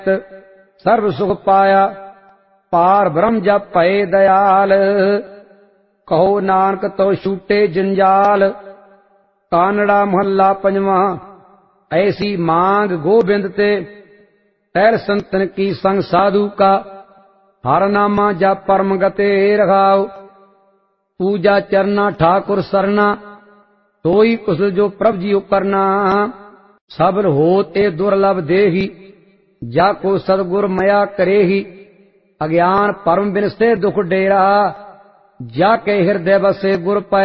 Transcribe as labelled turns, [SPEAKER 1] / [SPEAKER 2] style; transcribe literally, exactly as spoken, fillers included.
[SPEAKER 1] सर्व सुख पाया पार ब्रह्म जप भये दयाल। कहो नानक तो छूटे जंजाल। कानड़ा महला पंजवा। ऐसी मांग गोबिंद ते तैर संतन की संग साधु का। हर नामा जप परम गते रखाओ। पूजा चरना ठाकुर सरना तोई कुशल जो प्रभ जियो करना। सबल होते दुर्लभ देही जाको सदगुर मया करेही। अज्ञान परम बिन से दुख डेरा जाके हृदय बसे गुर पाया।